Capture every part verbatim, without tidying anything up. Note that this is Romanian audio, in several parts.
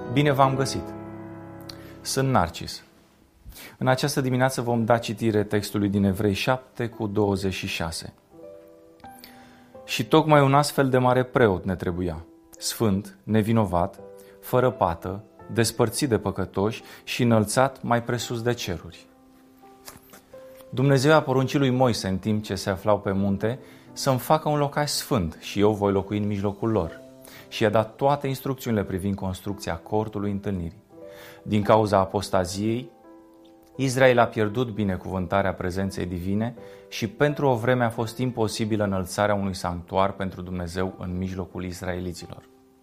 Bine v-am găsit! Sunt Narcis. În această dimineață vom da citire textului din Evrei șapte cu douăzeci și șase. Și tocmai un astfel de mare preot ne trebuia, sfânt, nevinovat, fără pată, despărțit de păcătoși și înălțat mai presus de ceruri. Dumnezeu a poruncit lui Moise în timp ce se aflau pe munte să-mi facă un locaș sfânt și eu voi locui în mijlocul lor. Și i-a dat toate instrucțiunile privind construcția cortului întâlnirii. Din cauza apostaziei, Israel a pierdut binecuvântarea prezenței divine și pentru o vreme a fost imposibilă înălțarea unui sanctuar pentru Dumnezeu în mijlocul israeliților.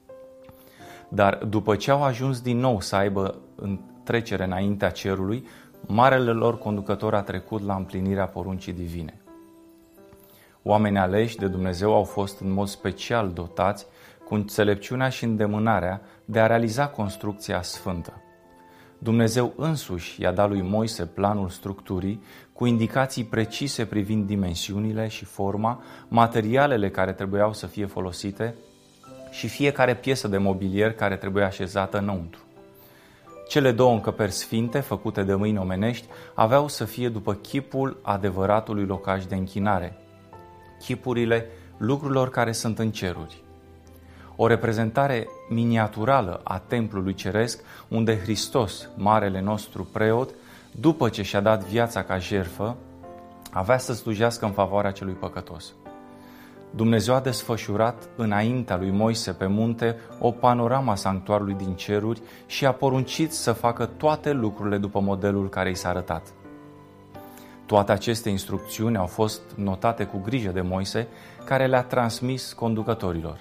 Dar după ce au ajuns din nou să aibă trecere înaintea cerului, marele lor conducător a trecut la împlinirea poruncii divine. Oamenii aleși de Dumnezeu au fost în mod special dotați cu înțelepciunea și îndemânarea de a realiza construcția sfântă. Dumnezeu însuși i-a dat lui Moise planul structurii cu indicații precise privind dimensiunile și forma, materialele care trebuiau să fie folosite și fiecare piesă de mobilier care trebuia așezată înăuntru. Cele două încăperi sfinte, făcute de mâini omenești, aveau să fie după chipul adevăratului locaș de închinare, chipurile lucrurilor care sunt în ceruri. O reprezentare miniaturală a templului ceresc, unde Hristos, marele nostru preot, după ce și-a dat viața ca jertfă, avea să slujească în favoarea celui păcătos. Dumnezeu a desfășurat înaintea lui Moise pe munte o panoramă a sanctuarului din ceruri și a poruncit să facă toate lucrurile după modelul care i s-a arătat. Toate aceste instrucțiuni au fost notate cu grijă de Moise, care le-a transmis conducătorilor.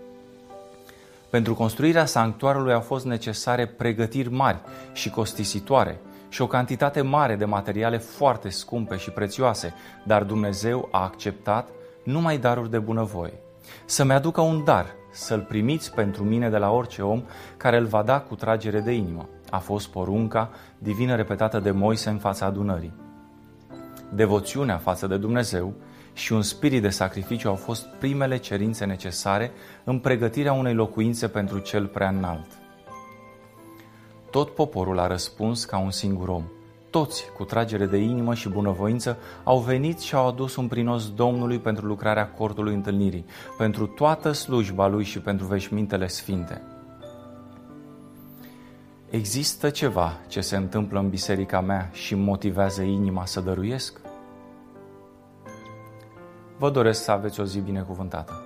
Pentru construirea sanctuarului au fost necesare pregătiri mari și costisitoare și o cantitate mare de materiale foarte scumpe și prețioase, dar Dumnezeu a acceptat numai daruri de bunăvoie. Să-mi aducă un dar, să-l primiți pentru mine de la orice om care îl va da cu tragere de inimă. A fost porunca divină repetată de Moise în fața adunării. Devoțiunea față de Dumnezeu și un spirit de sacrificiu au fost primele cerințe necesare în pregătirea unei locuințe pentru cel prea înalt. Tot poporul a răspuns ca un singur om. Toți, cu tragere de inimă și bunăvoință, au venit și au adus un prinos Domnului pentru lucrarea cortului întâlnirii, pentru toată slujba lui și pentru veșmintele sfinte. Există ceva ce se întâmplă în biserica mea și îmi motivează inima să dăruiesc? Vă doresc să aveți o zi binecuvântată.